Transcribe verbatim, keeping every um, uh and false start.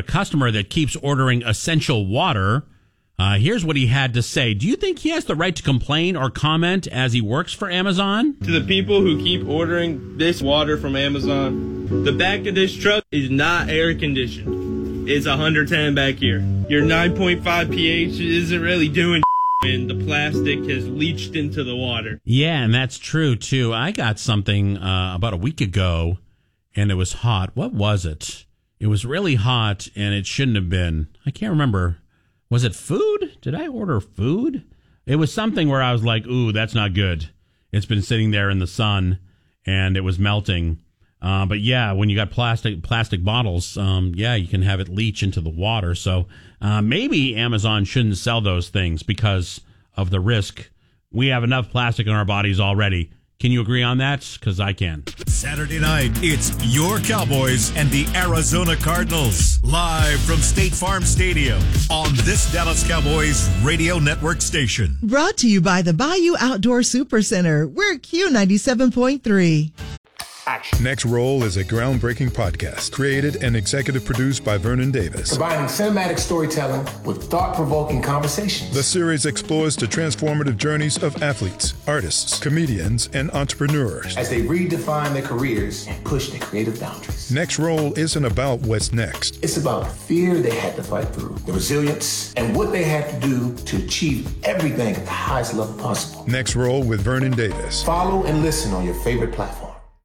a customer that keeps ordering essential water. Uh, here's what he had to say. Do you think he has the right to complain or comment as he works for Amazon? To the people who keep ordering this water from Amazon, the back of this truck is not air conditioned. It's one hundred ten back here. Your nine point five pH isn't really doing and the plastic has leached into the water. Yeah, and that's true, too. I got something uh, about a week ago, and it was hot. What was it? It was really hot, and it shouldn't have been. I can't remember. Was it food? Did I order food? It was something where I was like, ooh, that's not good. It's been sitting there in the sun, and it was melting. Uh, but yeah, when you got plastic plastic bottles, um, yeah, you can have it leach into the water. So uh, maybe Amazon shouldn't sell those things because of the risk. We have enough plastic in our bodies already. Can you agree on that? Because I can. Saturday night, it's your Cowboys and the Arizona Cardinals. Live from State Farm Stadium on this Dallas Cowboys radio network station. Brought to you by the Bayou Outdoor Supercenter. We're Q ninety-seven point three. Action. Next Roll is a groundbreaking podcast created and executive produced by Vernon Davis. Combining cinematic storytelling with thought-provoking conversations. The series explores the transformative journeys of athletes, artists, comedians, and entrepreneurs as they redefine their careers and push their creative boundaries. Next Roll isn't about what's next. It's about the fear they had to fight through, the resilience, and what they had to do to achieve everything at the highest level possible. Next Roll with Vernon Davis. Follow and listen on your favorite platform.